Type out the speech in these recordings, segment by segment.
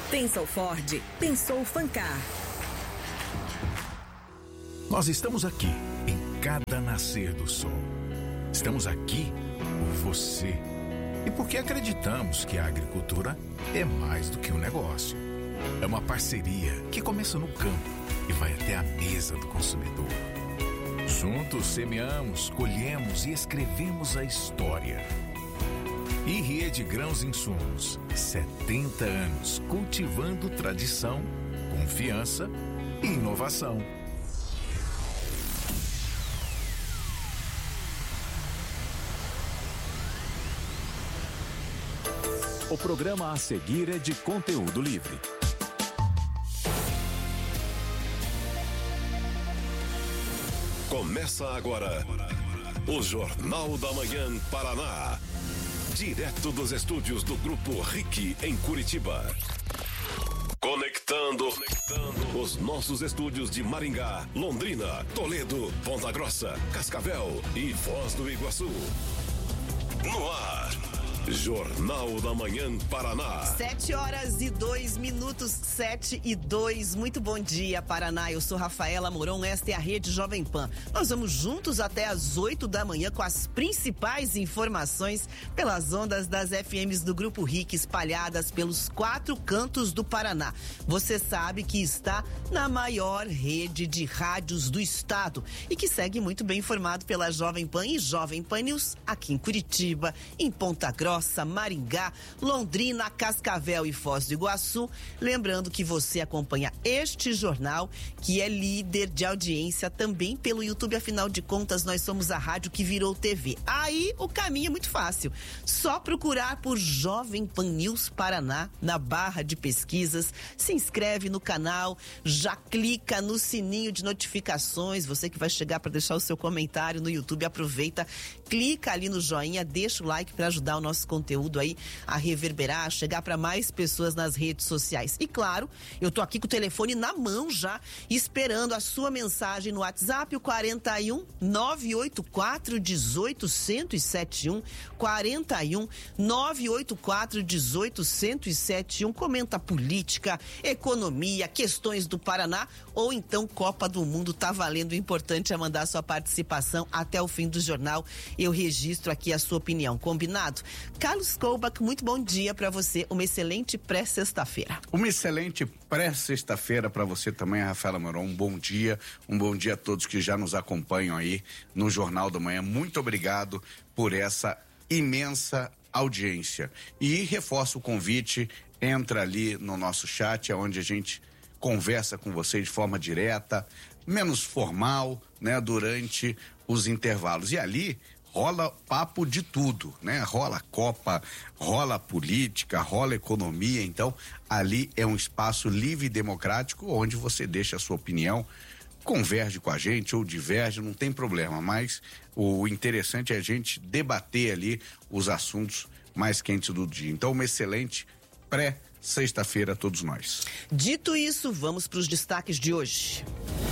Pensou Ford, pensou Fancar. Nós estamos aqui, em cada nascer do sol. Estamos aqui por você. E porque acreditamos que a agricultura é mais do que um negócio. É uma parceria que começa no campo e vai até a mesa do consumidor. Juntos semeamos, colhemos e escrevemos a história. E Rede Grãos Insumos, 70 anos cultivando tradição, confiança e inovação. O programa a seguir é de conteúdo livre. Começa agora o Jornal da Manhã Paraná. Direto dos estúdios do Grupo RIC em Curitiba. Conectando os nossos estúdios de Maringá, Londrina, Toledo, Ponta Grossa, Cascavel e Foz do Iguaçu. No ar, Jornal da Manhã Paraná. 7h02, 7h02. Muito bom dia, Paraná. Eu sou Rafaela Moron, esta é a Rede Jovem Pan. Nós vamos juntos até às 8 da manhã com as principais informações pelas ondas das FMs do Grupo RIC, espalhadas pelos 4 cantos do Paraná. Você sabe que está na maior rede de rádios do estado e que segue muito bem informado pela Jovem Pan e Jovem Pan News aqui em Curitiba, em Ponta Grossa, Maringá, Londrina, Cascavel e Foz do Iguaçu. Lembrando que você acompanha este jornal, que é líder de audiência também pelo YouTube. Afinal de contas, nós somos a rádio que virou TV. Aí o caminho é muito fácil. Só procurar por Jovem Pan News Paraná na barra de pesquisas. Se inscreve no canal, já clica no sininho de notificações. Você que vai chegar para deixar o seu comentário no YouTube, aproveita, clica ali no joinha, deixa o like para ajudar o nosso conteúdo aí a reverberar, a chegar para mais pessoas nas redes sociais. E claro, eu tô aqui com o telefone na mão já, esperando a sua mensagem no WhatsApp, o 41 984 18 1071, 41 984 18 1071. Comenta política, economia, questões do Paraná ou então Copa do Mundo. Tá valendo. O importante é mandar sua participação até o fim do jornal. Eu registro aqui a sua opinião. Combinado? Carlos Koubach, muito bom dia para você. Uma excelente pré-sexta-feira. Uma excelente pré-sexta-feira para você também, Rafaela Moron. Um bom dia a todos que já nos acompanham aí no Jornal da Manhã. Muito obrigado por essa imensa audiência. E reforço o convite, entra ali no nosso chat, onde a gente conversa com vocês de forma direta, menos formal, né, durante os intervalos. E ali rola papo de tudo, né? Rola Copa, rola política, rola economia. Então, ali é um espaço livre e democrático onde você deixa a sua opinião, converge com a gente ou diverge, não tem problema, mas o interessante é a gente debater ali os assuntos mais quentes do dia. Então, uma excelente pré-sexta-feira a todos nós. Dito isso, vamos para os destaques de hoje.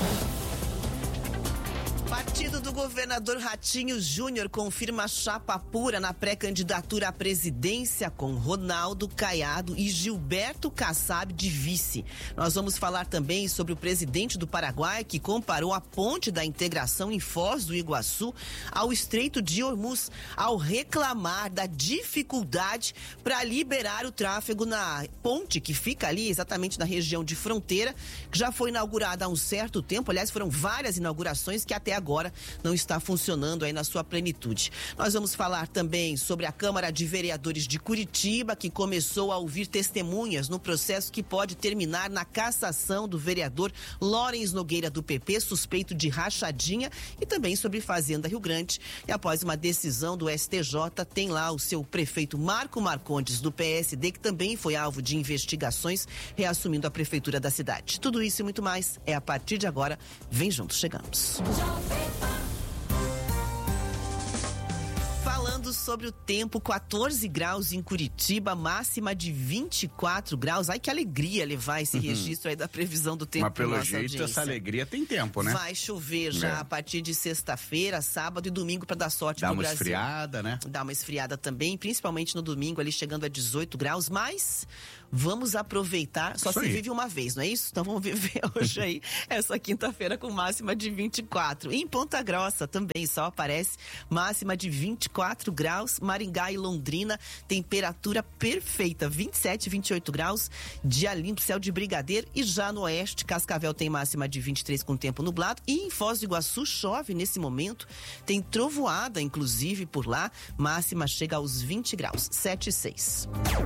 Partido do governador Ratinho Júnior confirma chapa pura na pré-candidatura à presidência com Ronaldo Caiado e Gilberto Kassab de vice. Nós vamos falar também sobre o presidente do Paraguai, que comparou a ponte da integração em Foz do Iguaçu ao Estreito de Hormuz, ao reclamar da dificuldade para liberar o tráfego na ponte que fica ali exatamente na região de fronteira, que já foi inaugurada há um certo tempo. Aliás, foram várias inaugurações que até agora não está funcionando aí na sua plenitude. Nós vamos falar também sobre a Câmara de Vereadores de Curitiba, que começou a ouvir testemunhas no processo que pode terminar na cassação do vereador Lawrence Nogueira do PP, suspeito de rachadinha, e também sobre Fazenda Rio Grande. E após uma decisão do STJ, tem lá o seu prefeito Marco Marcondes do PSD, que também foi alvo de investigações, reassumindo a prefeitura da cidade. Tudo isso e muito mais é a partir de agora. Vem junto, chegamos. Falando sobre o tempo, 14 graus em Curitiba, máxima de 24 graus. Ai, que alegria levar esse registro aí da previsão do tempo. Mas pelo jeito, essa alegria tem tempo, né? Vai chover já a partir de sexta-feira, sábado e domingo para dar sorte pro Brasil. Dá uma esfriada, né? Dá uma esfriada também, principalmente no domingo, ali chegando a 18 graus, mas vamos aproveitar, só se vive uma vez, não é isso? Então vamos viver hoje aí, essa quinta-feira com máxima de 24. Em Ponta Grossa também só aparece máxima de 24 graus, Maringá e Londrina, temperatura perfeita, 27, 28 graus, dia limpo, céu de brigadeiro, e já no oeste, Cascavel tem máxima de 23 com tempo nublado, e em Foz do Iguaçu chove nesse momento, tem trovoada inclusive por lá, máxima chega aos 20 graus, 7 e 6.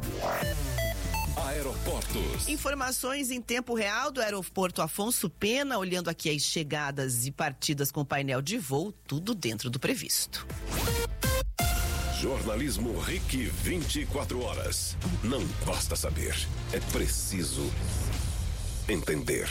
Aeroportos. Informações em tempo real do aeroporto Afonso Pena, olhando aqui as chegadas e partidas com painel de voo, tudo dentro do previsto. Jornalismo RIC 24 horas. Não basta saber, é preciso entender.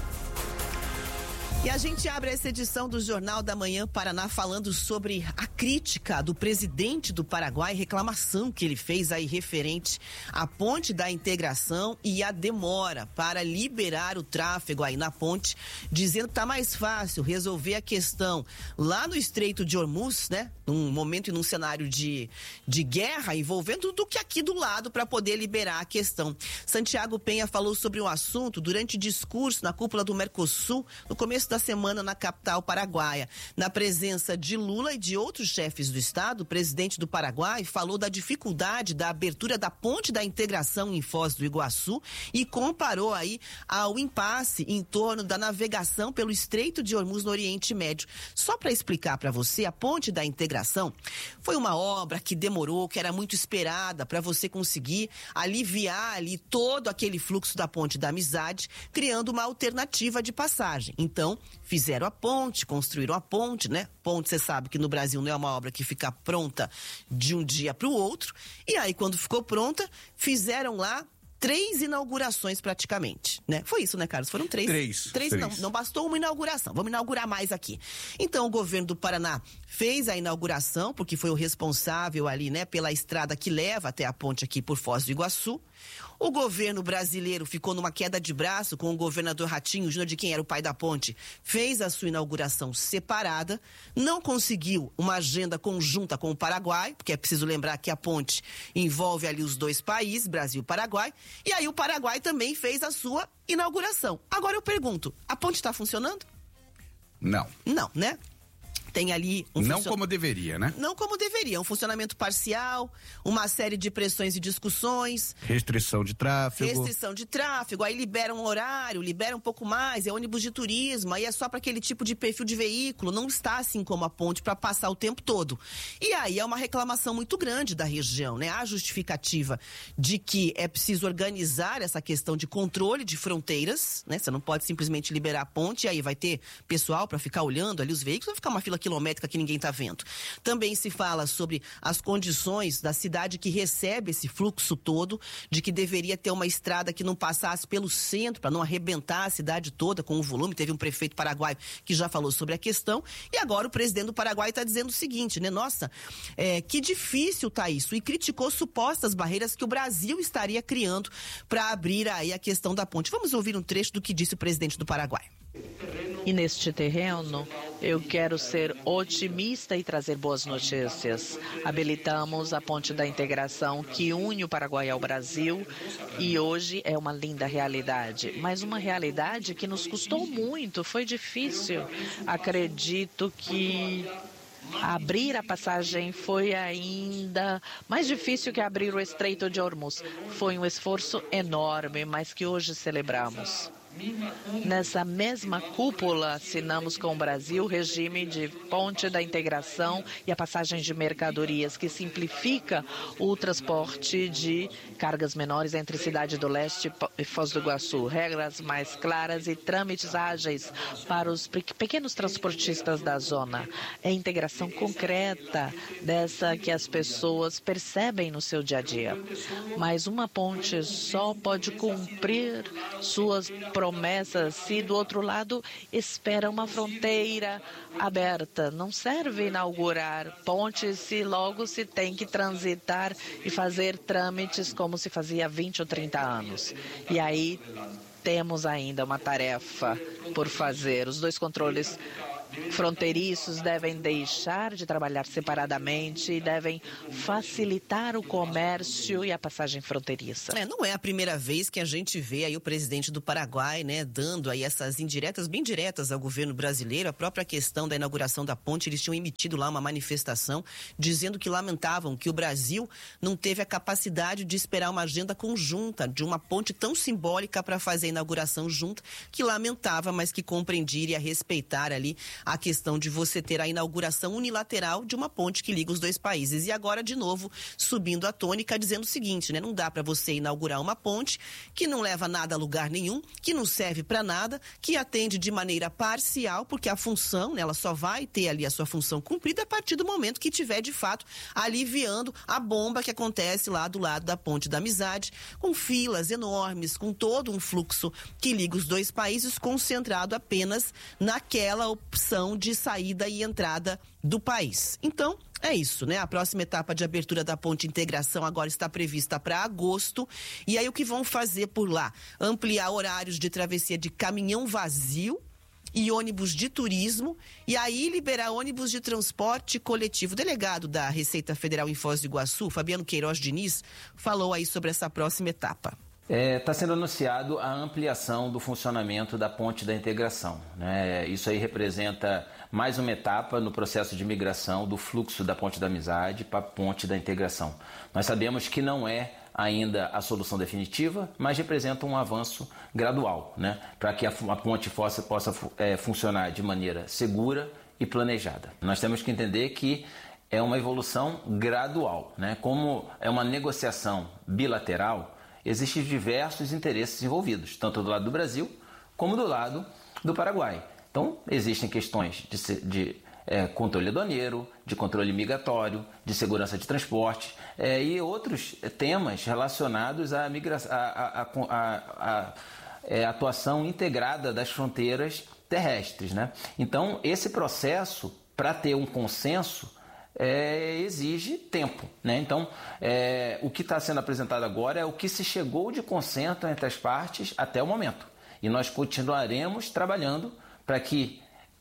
E a gente abre essa edição do Jornal da Manhã Paraná falando sobre a crítica do presidente do Paraguai, reclamação que ele fez aí referente à ponte da integração e a demora para liberar o tráfego aí na ponte, dizendo que tá mais fácil resolver a questão lá no Estreito de Hormuz, né? Num momento e num cenário de guerra envolvendo do que aqui do lado para poder liberar a questão. Santiago Penha falou sobre o assunto durante discurso na cúpula do Mercosul no começo da semana na capital paraguaia. Na presença de Lula e de outros chefes do estado, o presidente do Paraguai falou da dificuldade da abertura da ponte da integração em Foz do Iguaçu e comparou aí ao impasse em torno da navegação pelo Estreito de Hormuz no Oriente Médio. Só para explicar para você, a ponte da integração foi uma obra que demorou, que era muito esperada para você conseguir aliviar ali todo aquele fluxo da ponte da amizade, criando uma alternativa de passagem. Então, fizeram a ponte, construíram a ponte, né? Ponte, você sabe que no Brasil não é uma obra que fica pronta de um dia para o outro. E aí, quando ficou pronta, fizeram lá 3 inaugurações praticamente, né? Foi isso, né, Carlos? Foram 3. 3. Não bastou uma inauguração. Vamos inaugurar mais aqui. Então, o governo do Paraná fez a inauguração, porque foi o responsável ali, né, pela estrada que leva até a ponte aqui por Foz do Iguaçu. O governo brasileiro ficou numa queda de braço com o governador Ratinho Júnior, de quem era o pai da ponte, fez a sua inauguração separada, não conseguiu uma agenda conjunta com o Paraguai, porque é preciso lembrar que a ponte envolve ali os dois países, Brasil e Paraguai, e aí o Paraguai também fez a sua inauguração. Agora eu pergunto, a ponte está funcionando? Não. Não, né? Tem ali não como deveria, né? Não como deveria, um funcionamento parcial, uma série de pressões e discussões. Restrição de tráfego, aí libera um horário, libera um pouco mais, é ônibus de turismo, aí é só para aquele tipo de perfil de veículo, não está assim como a ponte para passar o tempo todo. E aí é uma reclamação muito grande da região, né? Há justificativa de que é preciso organizar essa questão de controle de fronteiras, né? Você não pode simplesmente liberar a ponte e aí vai ter pessoal para ficar olhando ali os veículos, vai ficar uma fila quilométrica que ninguém está vendo. Também se fala sobre as condições da cidade que recebe esse fluxo todo, de que deveria ter uma estrada que não passasse pelo centro, para não arrebentar a cidade toda com o volume. Teve um prefeito paraguaio que já falou sobre a questão, e agora o presidente do Paraguai está dizendo o seguinte, né? Nossa, que difícil tá isso, e criticou supostas barreiras que o Brasil estaria criando para abrir aí a questão da ponte. Vamos ouvir um trecho do que disse o presidente do Paraguai. E neste terreno, eu quero ser otimista e trazer boas notícias. Habilitamos a ponte da integração que une o Paraguai ao Brasil e hoje é uma linda realidade, mas uma realidade que nos custou muito, foi difícil. Acredito que abrir a passagem foi ainda mais difícil que abrir o Estreito de Hormuz. Foi um esforço enorme, mas que hoje celebramos. Nessa mesma cúpula, assinamos com o Brasil o regime de ponte da integração e a passagem de mercadorias, que simplifica o transporte de cargas menores entre Cidade do Leste e Foz do Iguaçu. Regras mais claras e trâmites ágeis para os pequenos transportistas da zona. É a integração concreta dessa que as pessoas percebem no seu dia a dia. Mas uma ponte só pode cumprir suas promessas se do outro lado espera uma fronteira aberta? Não serve inaugurar pontes se logo se tem que transitar e fazer trâmites como se fazia há 20 ou 30 anos. E aí temos ainda uma tarefa por fazer. Os dois controles fronteiriços devem deixar de trabalhar separadamente e devem facilitar o comércio e a passagem fronteiriça. Não é a primeira vez que a gente vê aí o presidente do Paraguai, né, dando aí essas indiretas, bem diretas ao governo brasileiro. A própria questão da inauguração da ponte, eles tinham emitido lá uma manifestação dizendo que lamentavam que o Brasil não teve a capacidade de esperar uma agenda conjunta de uma ponte tão simbólica para fazer a inauguração junta, que lamentava, mas que compreendia e iria respeitar ali a questão de você ter a inauguração unilateral de uma ponte que liga os dois países. E agora, de novo, subindo a tônica, dizendo o seguinte, né? Não dá para você inaugurar uma ponte que não leva nada a lugar nenhum, que não serve para nada, que atende de maneira parcial, porque a função, né, ela só vai ter ali a sua função cumprida a partir do momento que tiver, de fato, aliviando a bomba que acontece lá do lado da Ponte da Amizade, com filas enormes, com todo um fluxo que liga os dois países, concentrado apenas naquela opção de saída e entrada do país. Então, é isso, né? A próxima etapa de abertura da ponte integração agora está prevista para agosto. E aí o que vão fazer por lá? Ampliar horários de travessia de caminhão vazio e ônibus de turismo, e aí liberar ônibus de transporte coletivo. O delegado da Receita Federal em Foz do Iguaçu, Fabiano Queiroz Diniz, falou aí sobre essa próxima etapa. Está sendo anunciado a ampliação do funcionamento da Ponte da Integração, né? Isso aí representa mais uma etapa no processo de migração do fluxo da Ponte da Amizade para a Ponte da Integração. Nós sabemos que não é ainda a solução definitiva, mas representa um avanço gradual, né? Para que a ponte possa funcionar de maneira segura e planejada. Nós temos que entender que é uma evolução gradual, né? Como é uma negociação bilateral, existem diversos interesses envolvidos, tanto do lado do Brasil como do lado do Paraguai. Então, existem questões de controle aduaneiro, de controle migratório, de segurança de transporte e outros temas relacionados à atuação integrada das fronteiras terrestres, né? Então, esse processo, para ter um consenso, exige tempo, né? Então, o que está sendo apresentado agora é o que se chegou de consenso entre as partes até o momento. E nós continuaremos trabalhando para que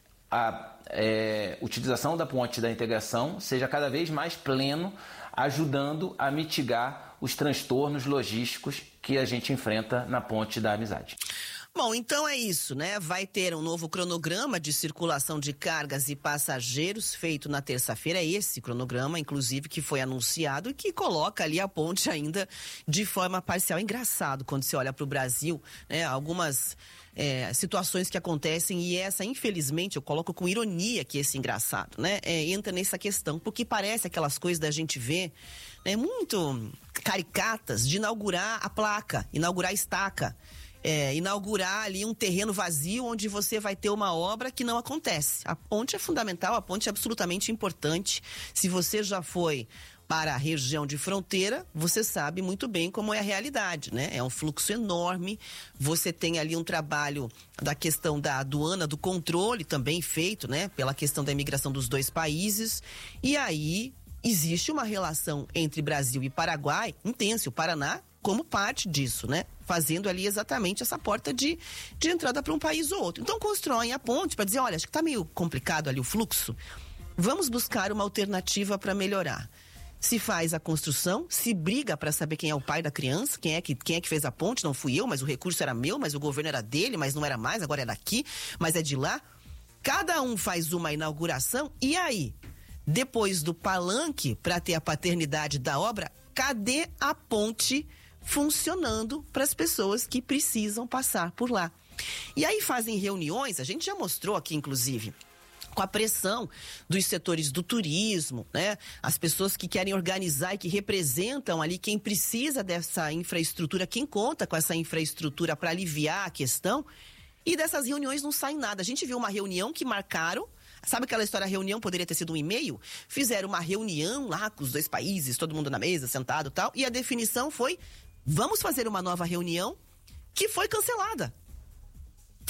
a utilização da ponte da integração seja cada vez mais pleno, ajudando a mitigar os transtornos logísticos que a gente enfrenta na Ponte da Amizade. Bom, então é isso, né? Vai ter um novo cronograma de circulação de cargas e passageiros feito na terça-feira. É esse cronograma, inclusive, que foi anunciado e que coloca ali a ponte ainda de forma parcial. É engraçado quando você olha para o Brasil, né? Algumas situações que acontecem e essa, infelizmente, eu coloco com ironia que esse engraçado, né? Entra nessa questão, porque parece aquelas coisas da gente ver, né? Muito caricatas de inaugurar a placa, inaugurar a estaca. Inaugurar ali um terreno vazio onde você vai ter uma obra que não acontece. A ponte é fundamental, a ponte é absolutamente importante. Se você já foi para a região de fronteira, você sabe muito bem como é a realidade, né? É um fluxo enorme, você tem ali um trabalho da questão da aduana, do controle também feito, né? Pela questão da imigração dos dois países, e aí existe uma relação entre Brasil e Paraguai intensa, o Paraná como parte disso, né? Fazendo ali exatamente essa porta de entrada para um país ou outro. Então constroem a ponte para dizer, olha, acho que está meio complicado ali o fluxo, vamos buscar uma alternativa para melhorar. Se faz a construção, se briga para saber quem é o pai da criança, quem é que fez a ponte, não fui eu, mas o recurso era meu, mas o governo era dele, mas não era mais, agora é daqui, mas é de lá. Cada um faz uma inauguração e aí, depois do palanque para ter a paternidade da obra, cadê a ponte funcionando para as pessoas que precisam passar por lá? E aí fazem reuniões, a gente já mostrou aqui inclusive, com a pressão dos setores do turismo, né? As pessoas que querem organizar e que representam ali quem precisa dessa infraestrutura, quem conta com essa infraestrutura para aliviar a questão, e dessas reuniões não sai nada. A gente viu uma reunião que marcaram, sabe aquela história, a reunião poderia ter sido um e-mail? Fizeram uma reunião lá com os dois países, todo mundo na mesa, sentado e tal, e a definição foi, vamos fazer uma nova reunião, que foi cancelada.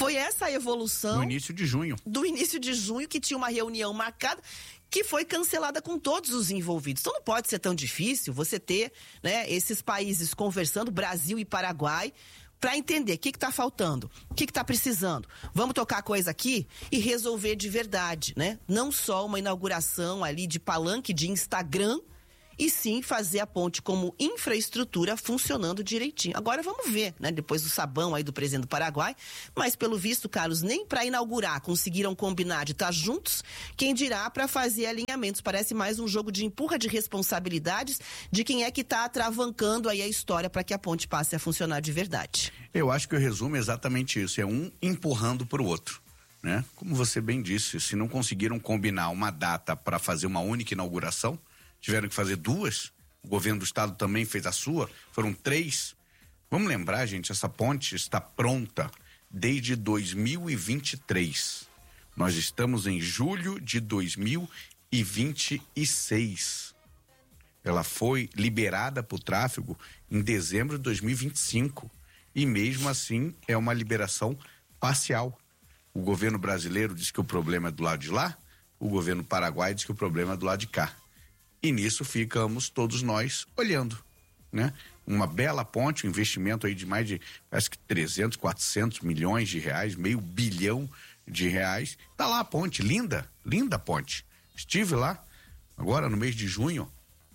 Foi essa a evolução... No início de junho. Do início de junho, que tinha uma reunião marcada, que foi cancelada com todos os envolvidos. Então não pode ser tão difícil você ter, né, esses países conversando, Brasil e Paraguai, para entender o que está faltando, o que está precisando. Vamos tocar a coisa aqui e resolver de verdade, né? Não só uma inauguração ali de palanque de Instagram, e sim fazer a ponte como infraestrutura funcionando direitinho. Agora vamos ver, né? Depois do sabão aí do presidente do Paraguai, mas pelo visto, Carlos, nem para inaugurar conseguiram combinar de estar juntos, quem dirá para fazer alinhamentos. Parece mais um jogo de empurra de responsabilidades de quem é que está atravancando aí a história para que a ponte passe a funcionar de verdade. Eu acho que o resumo é exatamente isso, é um empurrando para o outro, né? Como você bem disse, se não conseguiram combinar uma data para fazer uma única inauguração, tiveram que fazer 2, o governo do estado também fez a sua, foram 3. Vamos lembrar, gente, essa ponte está pronta desde 2023. Nós estamos em julho de 2026. Ela foi liberada para o tráfego em dezembro de 2025. E mesmo assim é uma liberação parcial. O governo brasileiro diz que o problema é do lado de lá, o governo paraguaio diz que o problema é do lado de cá. E nisso ficamos todos nós olhando, né? Uma bela ponte, um investimento aí de mais de, parece que 300, 400 milhões de reais, R$500 bilhão. Tá lá a ponte, linda ponte. Estive lá agora no mês de junho.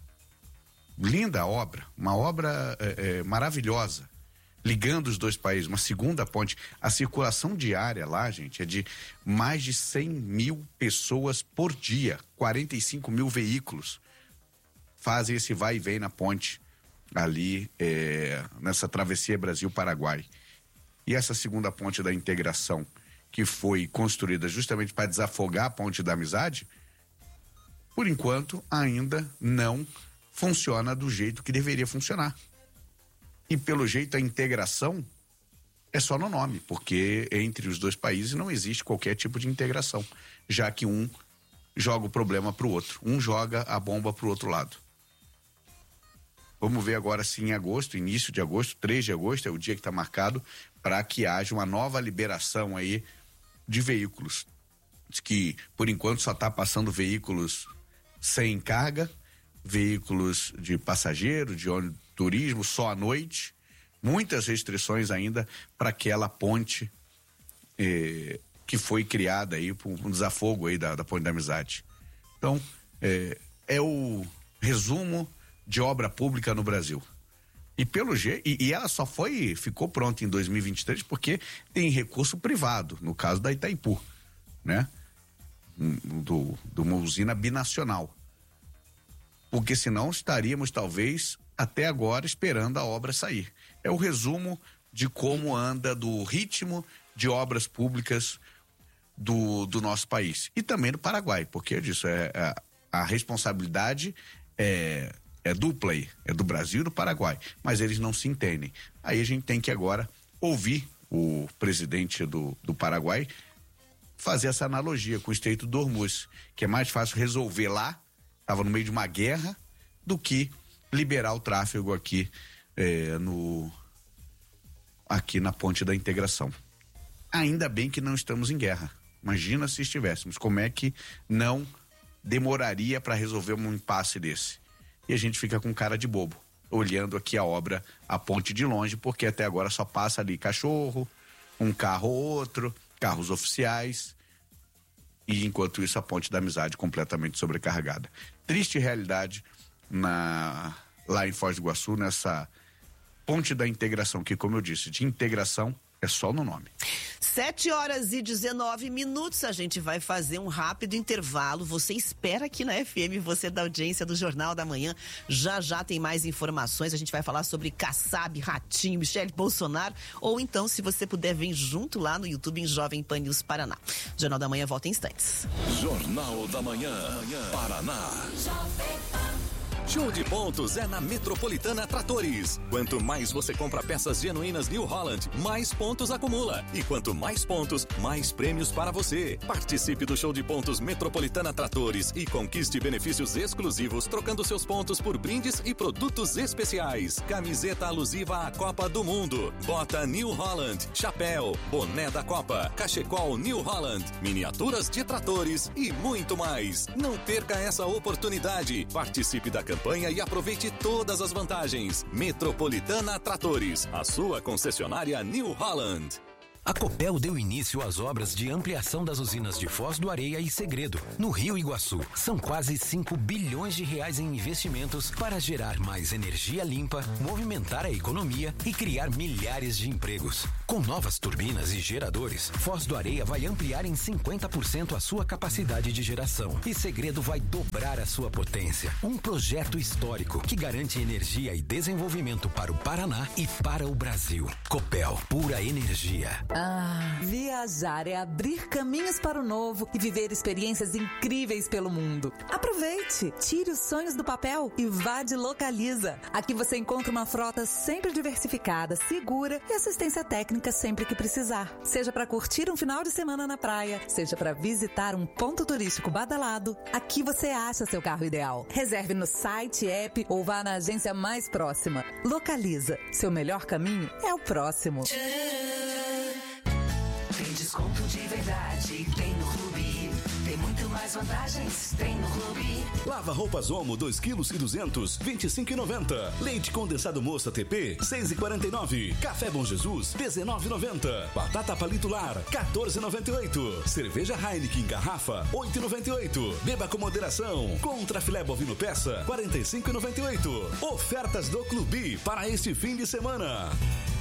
Linda obra, uma obra maravilhosa, ligando os dois países, uma segunda ponte. A circulação diária lá, gente, é de mais de 100 mil pessoas por dia, 45 mil veículos fazem esse vai e vem na ponte ali, nessa travessia Brasil-Paraguai. E essa segunda ponte da integração, que foi construída justamente para desafogar a ponte da amizade, por enquanto ainda não funciona do jeito que deveria funcionar. E pelo jeito a integração é só no nome, porque entre os dois países não existe qualquer tipo de integração, já que um joga o problema para o outro, um joga a bomba para o outro lado. Vamos ver agora se em agosto, início de agosto, 3 de agosto, é o dia que está marcado para que haja uma nova liberação aí de veículos. Diz que, por enquanto, só está passando veículos sem carga, veículos de passageiro, de turismo, só à noite. Muitas restrições ainda para aquela ponte que foi criada aí, por um desafogo aí da Ponte da Amizade. Então, é o resumo de obra pública no Brasil. E pelo jeito, e ela só ficou pronta em 2023 porque tem recurso privado, no caso da Itaipu, né? De uma usina binacional. Porque senão estaríamos talvez até agora esperando a obra sair. É o resumo de como anda, do ritmo de obras públicas do nosso país. E também do Paraguai, porque eu disse, a responsabilidade é dupla aí, é do Brasil e do Paraguai, mas eles não se entendem. Aí a gente tem que agora ouvir o presidente do Paraguai fazer essa analogia com o Estreito do Hormuz, que é mais fácil resolver lá, estava no meio de uma guerra, do que liberar o tráfego aqui aqui na Ponte da Integração. Ainda bem que não estamos em guerra. Imagina se estivéssemos, como é que não demoraria para resolver um impasse desse? E a gente fica com cara de bobo, olhando aqui a obra, a ponte de longe, porque até agora só passa ali cachorro, um carro ou outro, carros oficiais, e enquanto isso a Ponte da Amizade completamente sobrecarregada. Triste realidade lá em Foz do Iguaçu, nessa Ponte da Integração, que, como eu disse, de integração é só no nome. 7h19, a gente vai fazer um rápido intervalo. Você espera aqui na FM, você da audiência do Jornal da Manhã. Já tem mais informações. A gente vai falar sobre Kassab, Ratinho, Michele Bolsonaro. Ou então, se você puder, vem junto lá no YouTube em Jovem Pan News Paraná. O Jornal da Manhã volta em instantes. Jornal da Manhã, Paraná. Show de pontos é na Metropolitana Tratores. Quanto mais você compra peças genuínas New Holland, mais pontos acumula. E quanto mais pontos, mais prêmios para você. Participe do Show de Pontos Metropolitana Tratores e conquiste benefícios exclusivos trocando seus pontos por brindes e produtos especiais. Camiseta alusiva à Copa do Mundo, bota New Holland, chapéu, boné da Copa, cachecol New Holland, miniaturas de tratores e muito mais. Não perca essa oportunidade. Participe da campanha e aproveite todas as vantagens. Metropolitana Tratores, a sua concessionária New Holland. A Copel deu início às obras de ampliação das usinas de Foz do Areia e Segredo, no Rio Iguaçu. São quase 5 bilhões de reais em investimentos para gerar mais energia limpa, movimentar a economia e criar milhares de empregos. Com novas turbinas e geradores, Foz do Areia vai ampliar em 50% a sua capacidade de geração e Segredo vai dobrar a sua potência. Um projeto histórico que garante energia e desenvolvimento para o Paraná e para o Brasil. Copel, pura energia. Viajar é abrir caminhos para o novo e viver experiências incríveis pelo mundo. Aproveite, tire os sonhos do papel e vá de Localiza. Aqui você encontra uma frota sempre diversificada, segura e assistência técnica sempre que precisar. Seja para curtir um final de semana na praia, seja para visitar um ponto turístico badalado, aqui você acha seu carro ideal. Reserve no site, app ou vá na agência mais próxima. Localiza, seu melhor caminho é o próximo. Tem desconto de verdade, tem no Clube. Tem muito mais vantagens, tem no Clube. Lava roupas Omo 2 kg e 200, 25,90. Leite condensado Moça TP, 6,49. Café Bom Jesus, 19,90. Batata palito lar, 14,98. Cerveja Heineken garrafa, 8,98. Beba com moderação. Contra filé bovino peça, 45,98. Ofertas do Clube para este fim de semana.